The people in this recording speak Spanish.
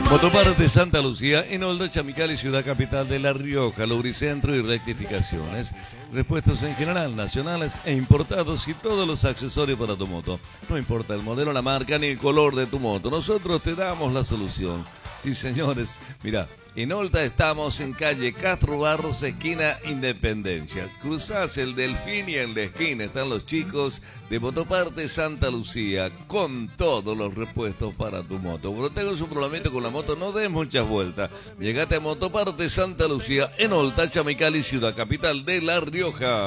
Motoparte Santa Lucía, en Olda, Chamical y Ciudad Capital de La Rioja, lubricentro y rectificaciones. Repuestos en general, nacionales e importados y todos los accesorios para tu moto. No importa el modelo, la marca ni el color de tu moto, nosotros te damos la solución. Sí, señores, mira, en Olta estamos en calle Castro Barros, esquina Independencia. Cruzás el Delfín y en la esquina están los chicos de Motoparte Santa Lucía con todos los repuestos para tu moto. Cuando tengas un problemita con la moto, no des muchas vueltas. Llegate a Motoparte Santa Lucía en Olta, Chamical y Ciudad Capital de La Rioja.